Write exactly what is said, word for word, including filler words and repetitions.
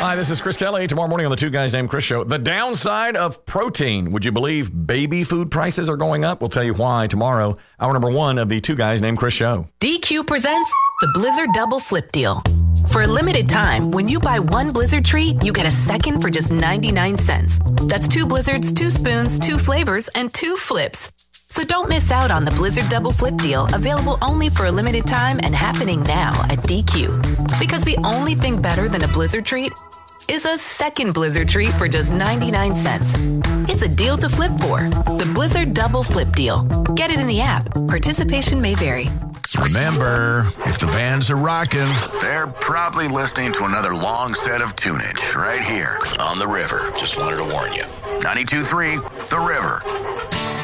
Hi, this is Chris Kelly. Tomorrow morning on the Two Guys Named Chris show. The downside of protein. Would you believe baby food prices are going up? We'll tell you why tomorrow. Hour number one of the Two Guys Named Chris show. D Q presents the Blizzard Double Flip Deal. For a limited time, when you buy one Blizzard treat, you get a second for just ninety-nine cents. That's two Blizzards, two spoons, two flavors, and two flips. So don't miss out on the Blizzard Double Flip Deal, available only for a limited time and happening now at D Q. Because the only thing better than a Blizzard treat is a second Blizzard treat for just ninety-nine cents. It's a deal to flip for. The Blizzard Double Flip Deal. Get it in the app. Participation may vary. Remember, if the vans are rocking, they're probably listening to another long set of tunage right here on The River. Just wanted to warn you. ninety-two point three The River.